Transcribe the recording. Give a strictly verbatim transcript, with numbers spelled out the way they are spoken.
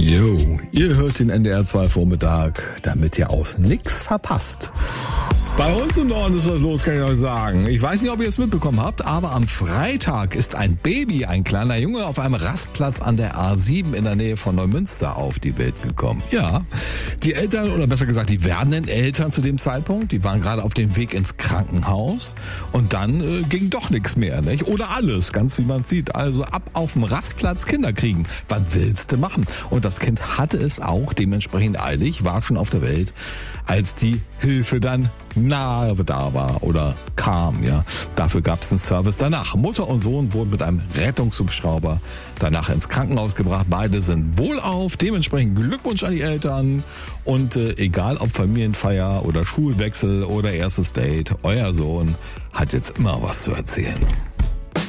Jo, ihr hört den N D R zwei Vormittag, damit ihr aus nix verpasst. Bei uns im Norden ist was los, kann ich euch sagen. Ich weiß nicht, ob ihr es mitbekommen habt, aber am Freitag ist ein Baby, ein kleiner Junge, auf einem Rastplatz an der A sieben in der Nähe von Neumünster auf die Welt gekommen. Ja, die Eltern, oder besser gesagt die werdenden Eltern zu dem Zeitpunkt, die waren gerade auf dem Weg ins Krankenhaus und dann äh, ging doch nichts mehr, nicht? Oder alles, ganz wie man sieht. Also ab auf dem Rastplatz Kinder kriegen. Was willst du machen? Und das Kind hatte es auch dementsprechend eilig, war schon auf der Welt, als die Hilfe dann nahe da war oder kam, ja. Dafür gab es einen Service danach. Mutter und Sohn wurden mit einem Rettungshubschrauber danach ins Krankenhaus gebracht. Beide sind wohlauf. Dementsprechend Glückwunsch an die Eltern. Und äh, egal ob Familienfeier oder Schulwechsel oder erstes Date, euer Sohn hat jetzt immer was zu erzählen.